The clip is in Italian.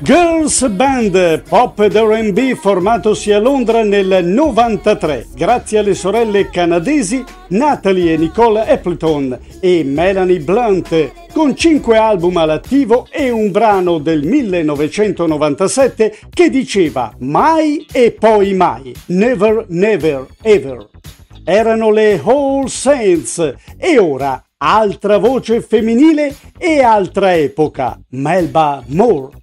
Girls Band, pop ed R&B formatosi a Londra nel 93, grazie alle sorelle canadesi Natalie e Nicole Appleton e Melanie Blunt, con 5 album all'attivo e un brano del 1997 che diceva mai e poi mai, never, never, ever. Erano le All Saints e ora altra voce femminile e altra epoca, Melba Moore.